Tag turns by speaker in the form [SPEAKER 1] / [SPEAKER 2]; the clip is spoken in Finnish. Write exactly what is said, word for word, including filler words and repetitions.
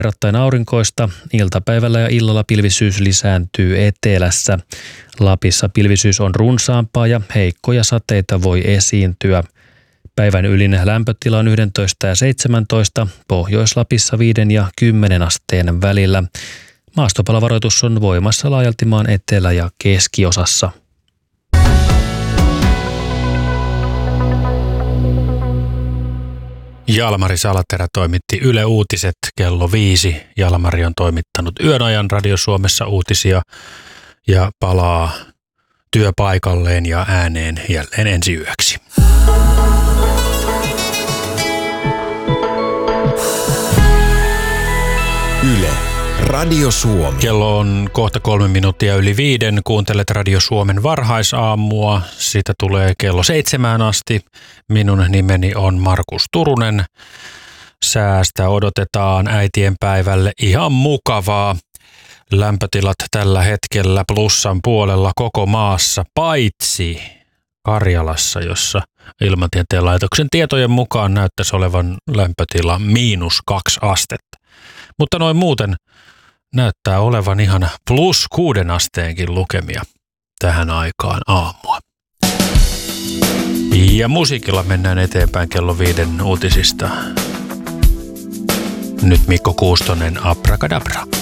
[SPEAKER 1] Verrattain aurinkoista. Iltapäivällä ja illalla pilvisyys lisääntyy etelässä. Lapissa pilvisyys on runsaampaa ja heikkoja sateita voi esiintyä. Päivän ylin lämpötila on yksitoista ja seitsemäntoista, Pohjois-Lapissa viiden ja kymmenen asteen välillä. Maastopalavaroitus on voimassa laajalti maan etelä- ja keskiosassa.
[SPEAKER 2] Jalmari Salaterä toimitti Yle Uutiset kello viisi. Jalmari on toimittanut yön ajan Radio Suomessa uutisia ja palaa työpaikalleen ja ääneen jälleen ensi yöksi.
[SPEAKER 3] Yle, Radio Suomi.
[SPEAKER 2] Kello on kohta kolme minuuttia yli viiden. Kuuntelet Radio Suomen varhaisaamua. Siitä tulee kello seitsemään asti. Minun nimeni on Markus Turunen. Säästä odotetaan äitien päivälle ihan mukavaa. Lämpötilat tällä hetkellä plussan puolella koko maassa, paitsi Karjalassa, jossa Ilmatieteen laitoksen tietojen mukaan näyttäisi olevan lämpötila miinus kaksi astetta. Mutta noin muuten näyttää olevan ihan plus kuuden asteenkin lukemia tähän aikaan aamua. Ja musiikilla mennään eteenpäin kello viiden uutisista. Nyt Mikko Kuustonen, Abrakadabra.